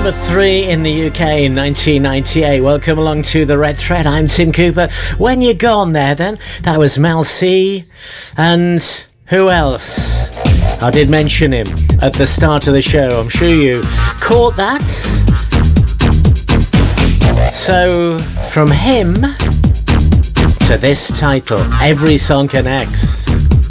number 3 in the UK in 1998. Welcome along to the Red Thread. I'm Tim Cooper. When You're Gone there then, that was Mel C. And who else? I did mention him at the start of the show. I'm sure you caught that. So, from him to this title, Every Song Connects.